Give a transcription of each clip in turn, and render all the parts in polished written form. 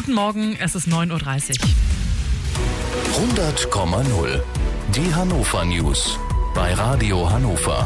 Guten Morgen, es ist 9.30 Uhr. 100,0. Die Hannover News bei Radio Hannover.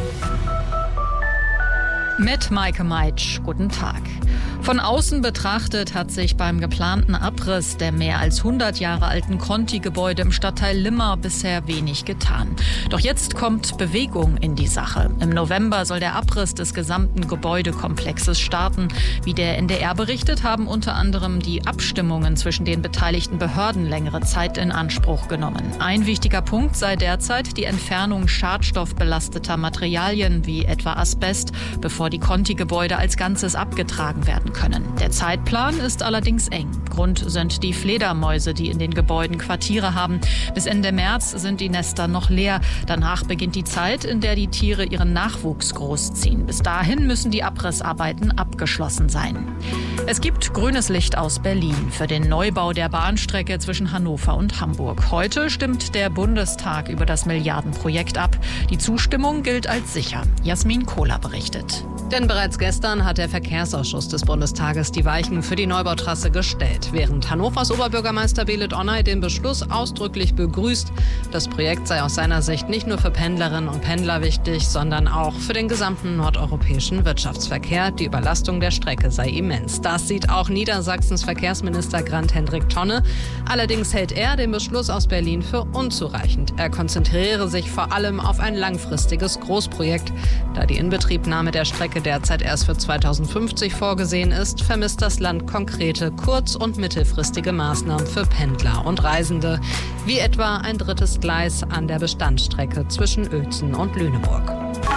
Mit Maike Meitsch, guten Tag. Von außen betrachtet hat sich beim geplanten Abriss der mehr als 100 Jahre alten Conti-Gebäude im Stadtteil Limmer bisher wenig getan. Doch jetzt kommt Bewegung in die Sache. Im November soll der Abriss des gesamten Gebäudekomplexes starten. Wie der NDR berichtet, haben unter anderem die Abstimmungen zwischen den beteiligten Behörden längere Zeit in Anspruch genommen. Ein wichtiger Punkt sei derzeit die Entfernung schadstoffbelasteter Materialien wie etwa Asbest, bevor die Conti-Gebäude als Ganzes abgetragen werden können. Der Zeitplan ist allerdings eng. Grund sind die Fledermäuse, die in den Gebäuden Quartiere haben. Bis Ende März sind die Nester noch leer. Danach beginnt die Zeit, in der die Tiere ihren Nachwuchs großziehen. Bis dahin müssen die Abrissarbeiten abgeschlossen sein. Es gibt grünes Licht aus Berlin für den Neubau der Bahnstrecke zwischen Hannover und Hamburg. Heute stimmt der Bundestag über das Milliardenprojekt ab. Die Zustimmung gilt als sicher. Jasmin Kohler berichtet. Denn bereits gestern hat der Verkehrsausschuss des Bundestages die Weichen für die Neubautrasse gestellt, während Hannovers Oberbürgermeister Belit Onay den Beschluss ausdrücklich begrüßt. Das Projekt sei aus seiner Sicht nicht nur für Pendlerinnen und Pendler wichtig, sondern auch für den gesamten nordeuropäischen Wirtschaftsverkehr. Die Überlastung der Strecke sei immens. Das sieht auch Niedersachsens Verkehrsminister Grant-Hendrik Tonne. Allerdings hält er den Beschluss aus Berlin für unzureichend. Er konzentriere sich vor allem auf ein langfristiges Großprojekt. Da die Inbetriebnahme der Strecke derzeit erst für 2050 vorgesehen ist, vermisst das Land konkrete kurz- und mittelfristige Maßnahmen für Pendler und Reisende, wie etwa ein drittes Gleis an der Bestandsstrecke zwischen Uelzen und Lüneburg.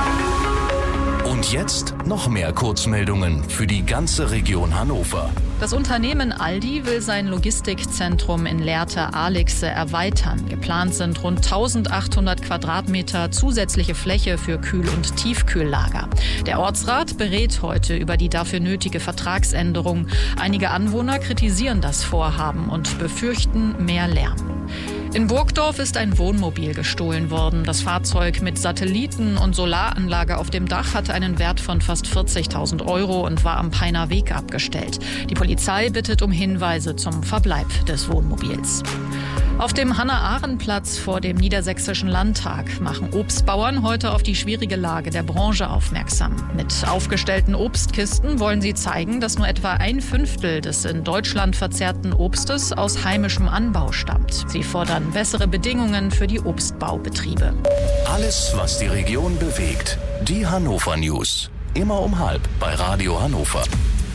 Und jetzt noch mehr Kurzmeldungen für die ganze Region Hannover. Das Unternehmen Aldi will sein Logistikzentrum in Lehrte-Aalixe erweitern. Geplant sind rund 1800 Quadratmeter zusätzliche Fläche für Kühl- und Tiefkühllager. Der Ortsrat berät heute über die dafür nötige Vertragsänderung. Einige Anwohner kritisieren das Vorhaben und befürchten mehr Lärm. In Burgdorf ist ein Wohnmobil gestohlen worden. Das Fahrzeug mit Satelliten- und Solaranlage auf dem Dach hatte einen Wert von fast 40.000 € und war am Peiner Weg abgestellt. Die Polizei bittet um Hinweise zum Verbleib des Wohnmobils. Auf dem Hannah-Arendt-Platz vor dem Niedersächsischen Landtag machen Obstbauern heute auf die schwierige Lage der Branche aufmerksam. Mit aufgestellten Obstkisten wollen sie zeigen, dass nur etwa 1/5 des in Deutschland verzehrten Obstes aus heimischem Anbau stammt. Sie fordern bessere Bedingungen für die Obstbaubetriebe. Alles, was die Region bewegt. Die Hannover News. Immer um 12:30 bei Radio Hannover.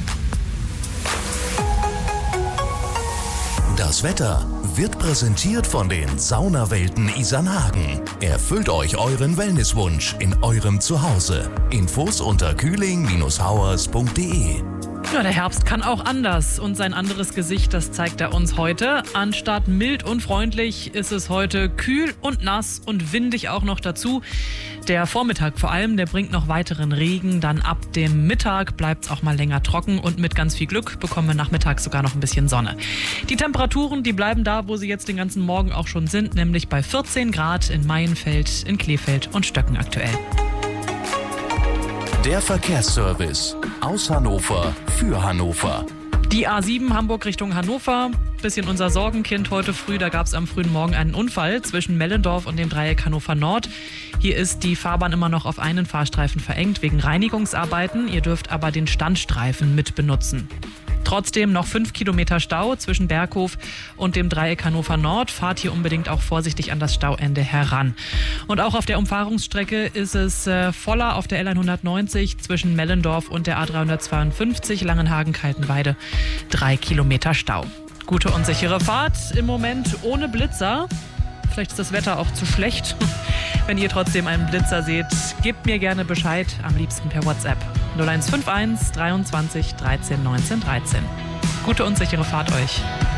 Das Wetter wird präsentiert von den Saunawelten Isernhagen. Erfüllt euch euren Wellnesswunsch in eurem Zuhause. Infos unter kühling-hauers.de. Ja, der Herbst kann auch anders und sein anderes Gesicht, das zeigt er uns heute. Anstatt mild und freundlich ist es heute kühl und nass und windig auch noch dazu. Der Vormittag vor allem, der bringt noch weiteren Regen. Dann ab dem Mittag bleibt es auch mal länger trocken und mit ganz viel Glück bekommen wir nachmittags sogar noch ein bisschen Sonne. Die Temperaturen, die bleiben da, wo sie jetzt den ganzen Morgen auch schon sind, nämlich bei 14 Grad in Maienfeld, in Kleefeld und Stöcken aktuell. Der Verkehrsservice aus Hannover für Hannover. Die A7 Hamburg Richtung Hannover. Bisschen unser Sorgenkind heute früh. Da gab es am frühen Morgen einen Unfall zwischen Mellendorf und dem Dreieck Hannover Nord. Hier ist die Fahrbahn immer noch auf einen Fahrstreifen verengt wegen Reinigungsarbeiten. Ihr dürft aber den Standstreifen mit benutzen. Trotzdem noch 5 Kilometer Stau zwischen Berghof und dem Dreieck Hannover Nord. Fahrt hier unbedingt auch vorsichtig an das Stauende heran. Und auch auf der Umfahrungsstrecke ist es voller auf der L190 zwischen Mellendorf und der A352 Langenhagen-Kaltenweide. 3 Kilometer Stau. Gute und sichere Fahrt im Moment ohne Blitzer. Vielleicht ist das Wetter auch zu schlecht. Wenn ihr trotzdem einen Blitzer seht, gebt mir gerne Bescheid, am liebsten per WhatsApp. 0151 23 13 19 13. Gute und sichere Fahrt euch.